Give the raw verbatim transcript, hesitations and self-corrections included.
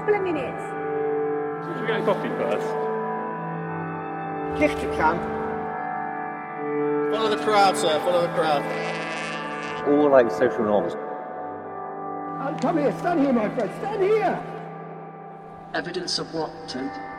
couple of minutes. Should we get a coffee first? Licht gaan. Follow the crowd, sir. Follow the crowd. All like social norms. Oh, come here. Stand here, my friend. Stand here. Evidence of what, Ted?